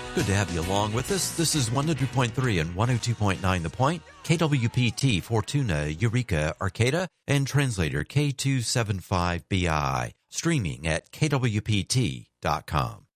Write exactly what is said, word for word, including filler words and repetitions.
Good to have you along with us. This is one oh two point three and one oh two point nine The Point, K W P T, Fortuna, Eureka, Arcata, and translator K two seven five B I, streaming at K W P T dot com.